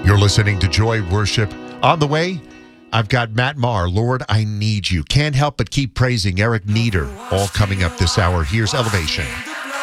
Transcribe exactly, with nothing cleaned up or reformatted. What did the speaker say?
You're listening to Joy Worship. On the way, I've got Matt Maher, Lord, I Need You. Can't help but keep praising Eric Nieder. All coming up this hour. Here's Elevation.